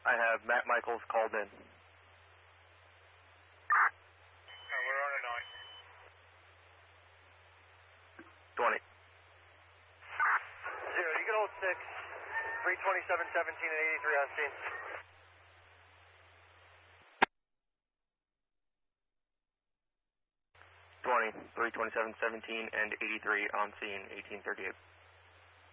I have Matt Michaels called in. We're on a 9. 20. 0, you can hold 6. 327, 17, and 83 on scene. 20, 327, 17, and 83 on scene, 1838.